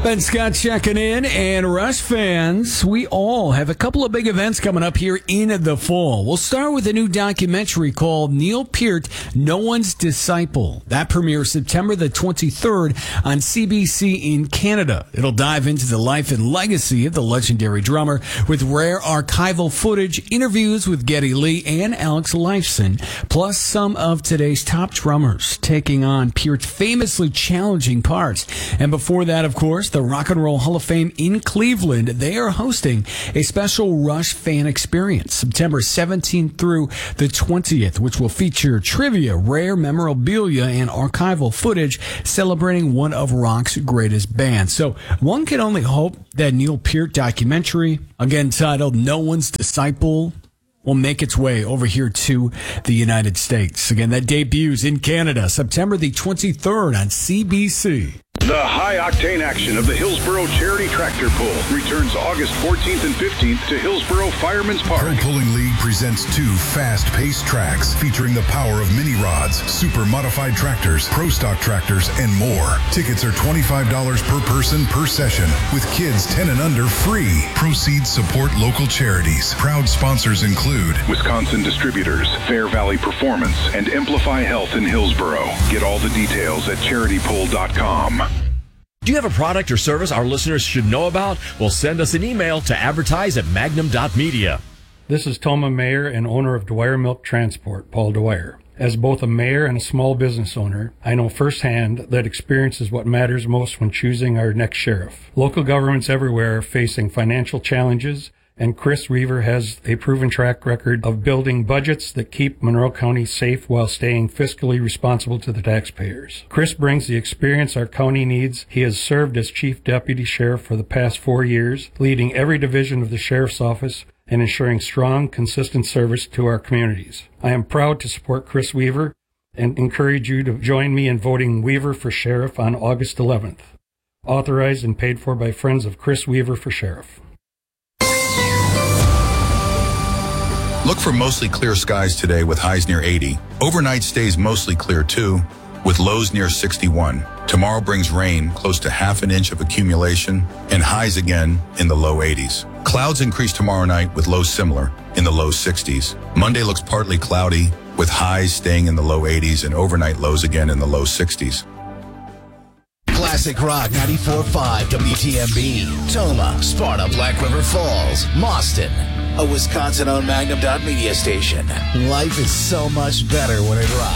Ben Scott checking in, and Rush fans, we all have a couple of big events coming up here in the fall. We'll start with a new documentary called Neil Peart, No One's Disciple. That premieres September the 23rd on CBC in Canada. It'll dive into the life and legacy of the legendary drummer with rare archival footage, interviews with Geddy Lee and Alex Lifeson, plus some of today's top drummers taking on Peart's famously challenging parts. And before that, of course, the Rock and Roll Hall of Fame in Cleveland, they are hosting a special Rush fan experience September 17th through the 20th, which will feature trivia, rare memorabilia, and archival footage celebrating one of rock's greatest bands. So one can only hope that Neil Peart documentary, again titled No One's Disciple, will make its way over here to the United States. Again, that debuts in Canada September the 23rd on CBC. The high-octane action of the Hillsboro Charity Tractor Pull returns August 14th and 15th to Hillsboro Fireman's Park. Pro Pulling League presents two fast-paced tracks featuring the power of mini rods, super modified tractors, pro stock tractors, and more. Tickets are $25 per person per session, with kids 10 and under free. Proceeds support local charities. Proud sponsors include Wisconsin Distributors, Fair Valley Performance, and Amplify Health in Hillsboro. Get all the details at charitypull.com. Do you have a product or service our listeners should know about? Well, send us an email to advertise@magnum.media. This is Toma Mayer and owner of Dwyer Milk Transport, Paul Dwyer. As both a mayor and a small business owner, I know firsthand that experience is what matters most when choosing our next sheriff. Local governments everywhere are facing financial challenges, and Chris Weaver has a proven track record of building budgets that keep Monroe County safe while staying fiscally responsible to the taxpayers. Chris brings the experience our county needs. He has served as Chief Deputy Sheriff for the past 4 years, leading every division of the Sheriff's Office and ensuring strong, consistent service to our communities. I am proud to support Chris Weaver and encourage you to join me in voting Weaver for Sheriff on August 11th. Authorized and paid for by friends of Chris Weaver for Sheriff. Look for mostly clear skies today with highs near 80. Overnight stays mostly clear too, with lows near 61. Tomorrow brings rain, close to half an inch of accumulation, and highs again in the low 80s. Clouds increase tomorrow night with lows similar in the low 60s. Monday looks partly cloudy, with highs staying in the low 80s and overnight lows again in the low 60s. Classic Rock 94.5 WTMB. Toma, Sparta, Black River Falls, Mauston. A Wisconsin-owned Magnum.media station. Life is so much better when it rocks.